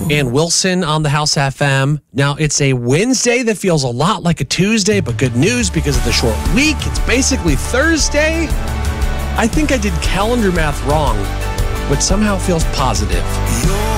and Wilson on the House FM. Now, it's a Wednesday that feels a lot like a Tuesday, but good news because of the short week. It's basically Thursday. I think I did calendar math wrong, but somehow feels positive.